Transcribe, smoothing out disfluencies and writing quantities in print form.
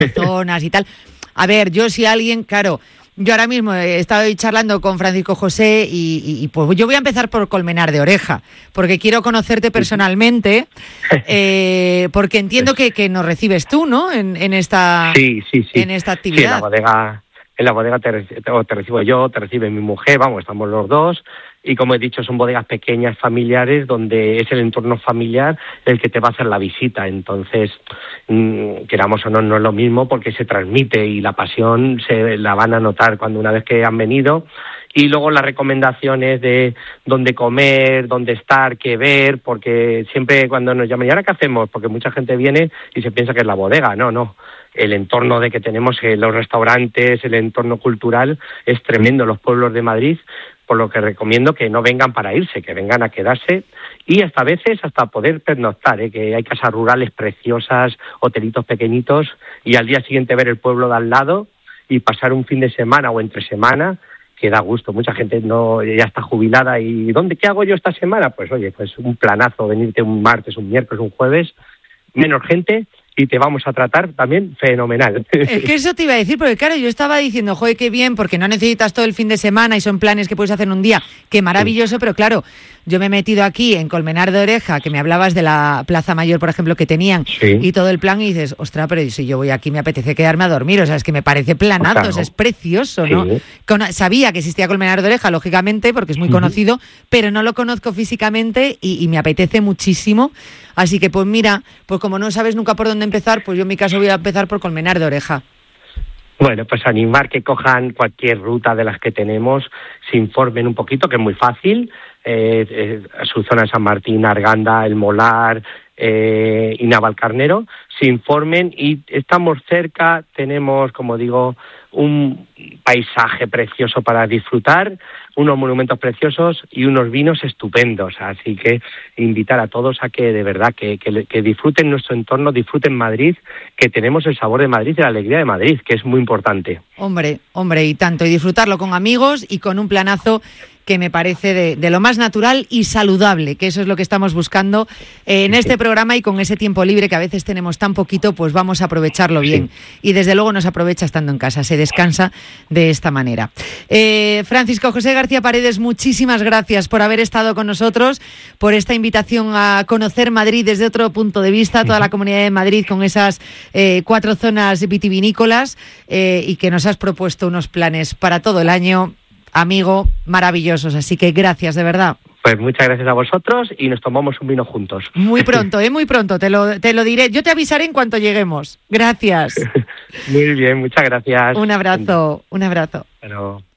zonas y tal. A ver, yo si alguien, claro, yo ahora mismo he estado hoy charlando con Francisco José y pues yo voy a empezar por Colmenar de Oreja, porque quiero conocerte personalmente, porque entiendo que nos recibes tú, ¿no? En esta Sí. en esta actividad. Sí, en la bodega te recibo yo, te recibe mi mujer, vamos, estamos los dos. Y como he dicho, son bodegas pequeñas, familiares, donde es el entorno familiar el que te va a hacer la visita. Entonces, queramos o no, no es lo mismo porque se transmite y la pasión se la van a notar cuando una vez que han venido. Y luego las recomendaciones de dónde comer, dónde estar, qué ver, porque siempre cuando nos llaman, ¿y ahora qué hacemos? Porque mucha gente viene y se piensa que es la bodega. No. El entorno de que tenemos los restaurantes, el entorno cultural es tremendo, los pueblos de Madrid, por lo que recomiendo que no vengan para irse, que vengan a quedarse y hasta veces hasta poder pernoctar, que hay casas rurales preciosas, hotelitos pequeñitos y al día siguiente ver el pueblo de al lado y pasar un fin de semana o entre semana que da gusto. Mucha gente ya está jubilada y ¿qué hago yo esta semana? Pues oye, pues un planazo, venirte un martes, un miércoles, un jueves, menos gente y te vamos a tratar también fenomenal. Es que eso te iba a decir, porque claro, yo estaba diciendo, joder, qué bien, porque no necesitas todo el fin de semana y son planes que puedes hacer en un día, qué maravilloso, pero claro, yo me he metido aquí en Colmenar de Oreja, que me hablabas de la Plaza Mayor, por ejemplo, que tenían, y todo el plan, y dices, ostras, pero si yo voy aquí me apetece quedarme a dormir, o sea, es que me parece planazo, claro. O sea, es precioso, ¿no? Sabía que existía Colmenar de Oreja, lógicamente, porque es muy conocido, pero no lo conozco físicamente y me apetece muchísimo, así que pues mira, pues como no sabes nunca por dónde empezar, pues yo en mi caso voy a empezar por Colmenar de Oreja. Bueno, pues animar que cojan cualquier ruta de las que tenemos, se informen un poquito, que es muy fácil, su zona de San Martín, Arganda, El Molar y Navalcarnero, se informen y estamos cerca, tenemos, como digo, un paisaje precioso para disfrutar, unos monumentos preciosos y unos vinos estupendos, así que invitar a todos a que de verdad que disfruten nuestro entorno, disfruten Madrid, que tenemos el sabor de Madrid y la alegría de Madrid, que es muy importante. Hombre, y tanto, y disfrutarlo con amigos y con un planazo que me parece de lo más natural y saludable, que eso es lo que estamos buscando en este programa y con ese tiempo libre que a veces tenemos tan poquito, pues vamos a aprovecharlo bien. Y desde luego nos aprovecha estando en casa, se descansa de esta manera. Francisco José García Paredes, muchísimas gracias por haber estado con nosotros, por esta invitación a conocer Madrid desde otro punto de vista, toda la Comunidad de Madrid con esas 4 zonas vitivinícolas y que nos has propuesto unos planes para todo el año, amigo, maravillosos, así que gracias, de verdad. Pues muchas gracias a vosotros y nos tomamos un vino juntos. Muy pronto, muy pronto, te lo diré. Yo te avisaré en cuanto lleguemos. Gracias. Muy bien, muchas gracias. Un abrazo. Pero...